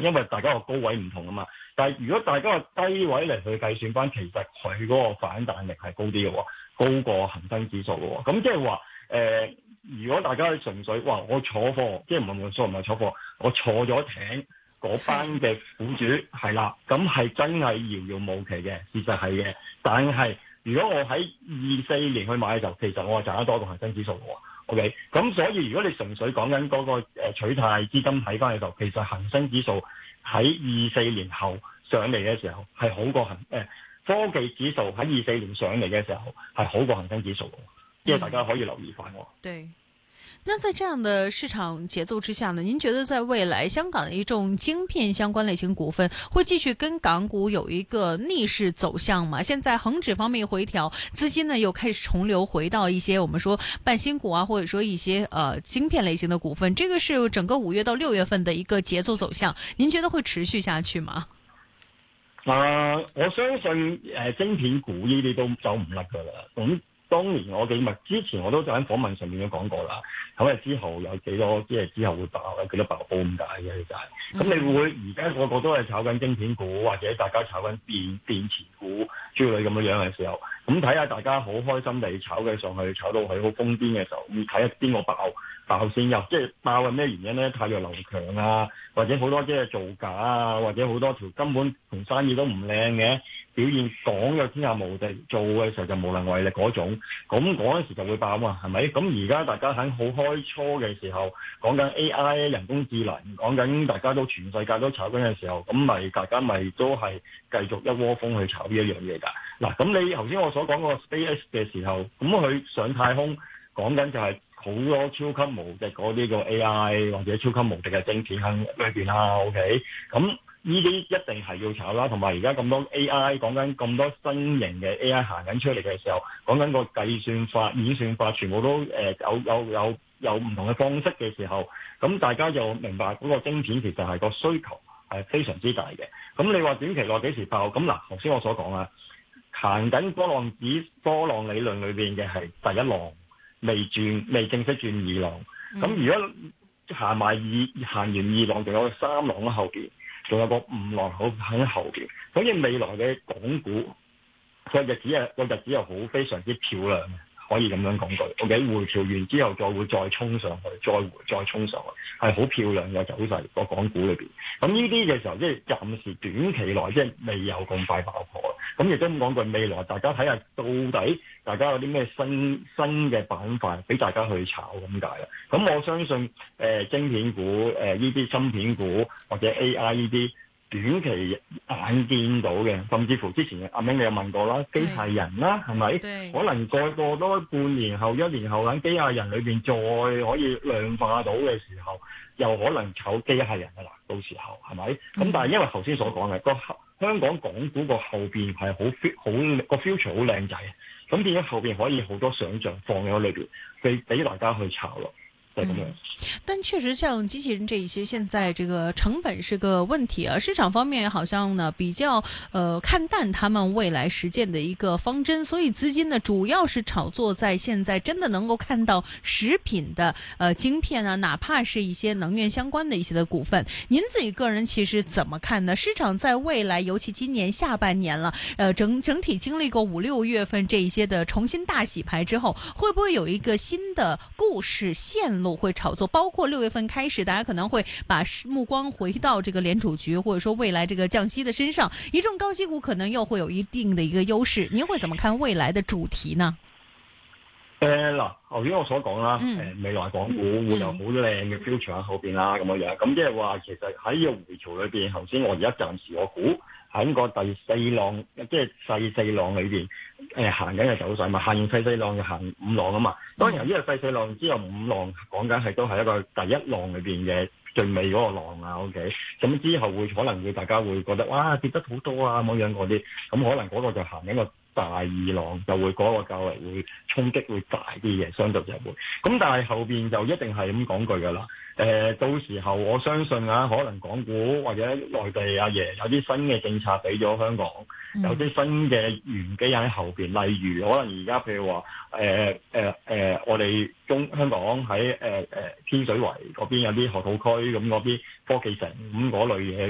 因為大家個高位唔同啊嘛。但係如果大家個低位嚟去計算翻，其實佢嗰個反彈力係高啲嘅喎，高過恒生指數嘅喎。咁即係話如果大家純粹話我坐貨，即係唔係坐貨，我坐咗艇嗰班嘅苦主係啦，咁係真係遙遙無期嘅，事實係嘅。但係如果我喺24年去買嘅時候，其實我係賺得多過恒生指數嘅喎。OK， 咁所以如果你純粹講緊嗰個取態資金睇翻嘅時候，其實恒生指數喺24年後上嚟嘅時候係好過科技指數喺24年上嚟嘅時候係好過恒生指數嘅，即係大家可以留意翻喎。 對。那在這樣的市場節奏之下呢，您覺得在未來香港的一眾晶片相關類型股份會繼續跟港股有一個逆勢走向嗎？現在恒指方面回調，資金呢又開始重流回到一些我們說半新股啊，或者說一些晶片類型的股份，這個是整個5月到6月份的一個節奏走向，您覺得會持續下去嗎？ 我相信晶片股呢啲都走唔甩噶啦。咁當年我記得之前我都喺訪問上面都講過啦，咁之後有幾多即係之後會爆，有幾多爆煲咁解嘅就係。咁你會而家個個都係炒緊晶片股，或者大家炒緊電池股之類咁樣嘅時候，咁睇下大家好開心地炒嘅上去，炒到佢好瘋癲嘅時候，咁睇下邊個爆先又即係爆係咩原因咧？太弱流強啊，或者好多即係造假啊，或者好多條根本同生意都唔靚嘅表現，講又天下無敵，做嘅時候就無能為力嗰種，咁嗰陣時就會爆啊，係咪？咁而家大家喺好開初嘅時候講緊 AI 人工智能，講緊大家都全世界都炒緊嘅時候，咁咪大家咪都係繼續一窩蜂去炒呢一樣嘢㗎。嗱，咁你頭先我所講個 SpaceX 嘅時候，咁佢上太空講緊就係好多超級無敵嗰啲個 AI 或者超級無敵嘅晶片喺裏邊啦。OK， 咁呢啲一定係要炒啦。同埋而家咁多 AI 講緊咁多新型嘅 AI 行緊出嚟嘅時候，講緊個計算法、演算法全部都有唔同嘅方式嘅時候，咁大家就明白嗰個晶片其實係個需求係非常之大嘅。咁你話短期內幾時爆？咁嗱，頭先我所講啦，行緊波浪理論裏邊嘅係第一浪。未正式轉二浪，咁如果行完二浪，仲有3浪喺後邊，仲有個5浪好喺後邊，所以未來嘅港股個日子係好非常之漂亮嘅，可以咁樣講句。OK， 回調完之後再衝上去，再衝上去，係好漂亮嘅走勢個港股裏邊。咁呢啲嘅時候，即係暫時短期內即係未有咁快爆破。咁亦都咁講句，未來大家睇下到底大家有啲咩新嘅板塊俾大家去炒咁解啦。咁我相信晶片股呢啲芯片股或者 AI 呢啲短期眼見到嘅，甚至乎之前阿明你有問過啦，機械人啦係咪？可能再過多半年後、1年後喺機械人裏邊再可以量化到嘅時候，又可能炒機械人㗎啦。到時候係咪？咁但係因為頭先所講嘅香港港股個後邊係好個 future 好靚仔，咁變咗後邊可以好多想像放喺裏邊，俾大家去炒咯。 但確實像機器人這一些，現在這個成本是個問題啊。市場方面好像呢比較看淡他們未來實踐的一個方針，所以資金呢主要是炒作在現在真的能夠看到食品的晶片啊，哪怕是一些能源相關的一些的股份。您自己個人其實怎麼看呢？市場在未來，尤其今年下半年了，整體經歷過5、6月份這一些的重新大洗牌之後，會不會有一個新的故事線路會炒作？包括6月份開始，大家可能會把目光回到這個聯儲局，或者說未來這個降息的身上，一眾高息股可能又會有一定的一個優勢。您會怎麼看未來的主題呢？ 嗱，頭先我所講啦，未來港股會有好靚嘅 future 喺後邊啦，咁樣，咁即係話其實喺呢個回潮裏邊，頭先我而家暫時我估喺個第4浪，即係細4浪裏邊，行緊嘅走勢嘛，行完細4浪就行5浪啊嘛。當然由呢個細4浪之後5浪講緊係都係一個第1浪裏邊嘅最尾嗰個浪啊。OK，咁之後可能會大家會覺得哇跌得好多啊咁樣嗰啲，咁可能嗰個就行緊個大2浪，就會嗰個較為會衝擊會大啲嘅，相對就會。咁但係後邊就一定係咁講句㗎啦。到時候我相信啊，可能港股或者內地阿爺有啲新嘅政策俾咗香港，有啲新嘅玄機喺後邊。例如可能而家譬如話我哋香港喺天水圍嗰邊有啲河套區咁嗰邊科技城咁嗰類嘢。